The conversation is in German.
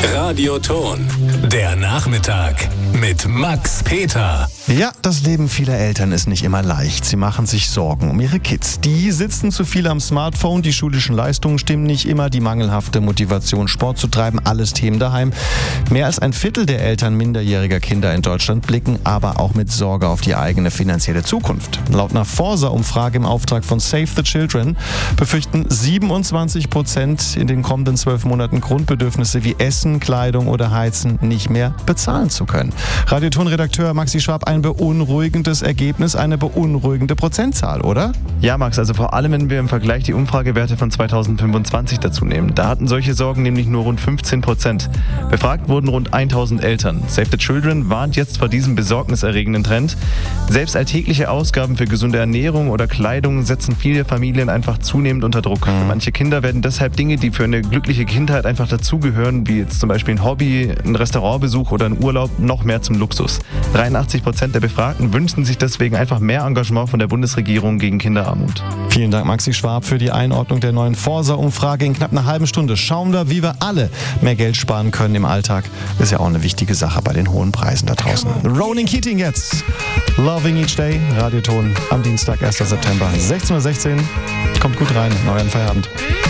Radioton. Der Nachmittag mit Max Peter. Ja, das Leben vieler Eltern ist nicht immer leicht. Sie machen sich Sorgen um ihre Kids. Die sitzen zu viel am Smartphone, die schulischen Leistungen stimmen nicht immer, die mangelhafte Motivation, Sport zu treiben, alles Themen daheim. Mehr als ein Viertel der Eltern minderjähriger Kinder in Deutschland blicken aber auch mit Sorge auf die eigene finanzielle Zukunft. Laut einer Forsa-Umfrage im Auftrag von Save the Children befürchten 27% in den kommenden 12 Monaten Grundbedürfnisse wie Essen, Kleidung oder Heizen nicht mehr bezahlen zu können. Radioton-Redakteur Maxi Schwab, ein beunruhigendes Ergebnis, eine beunruhigende Prozentzahl, oder? Ja, Max, also vor allem, wenn wir im Vergleich die Umfragewerte von 2025 dazu nehmen. Da hatten solche Sorgen nämlich nur rund 15%. Befragt wurden rund 1000 Eltern. Save the Children warnt jetzt vor diesem besorgniserregenden Trend. Selbst alltägliche Ausgaben für gesunde Ernährung oder Kleidung setzen viele Familien einfach zunehmend unter Druck. Für manche Kinder werden deshalb Dinge, die für eine glückliche Kindheit einfach dazugehören, wie jetzt zum Beispiel ein Hobby, ein Restaurantbesuch oder ein Urlaub, noch mehr zum Luxus. 83% der Befragten wünschen sich deswegen einfach mehr Engagement von der Bundesregierung gegen Kinderarmut. Vielen Dank, Maxi Schwab, für die Einordnung der neuen Forsa-Umfrage. In knapp einer halben Stunde schauen wir, wie wir alle mehr Geld sparen können im Alltag. Ist ja auch eine wichtige Sache bei den hohen Preisen da draußen. Ronan Keating jetzt. Loving Each Day. Radioton am Dienstag, 1. September, 16:16 Uhr. Kommt gut rein in euren Feierabend.